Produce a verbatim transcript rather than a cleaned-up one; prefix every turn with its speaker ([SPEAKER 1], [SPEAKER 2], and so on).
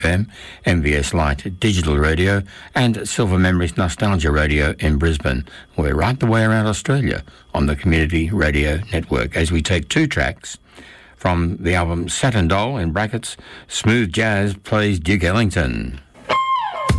[SPEAKER 1] M V S Light Digital Radio, and Silver Memories Nostalgia Radio in Brisbane. We're right the way around Australia on the Community Radio Network as we take two tracks from the album Saturn Doll, in brackets, Smooth Jazz plays Duke Ellington.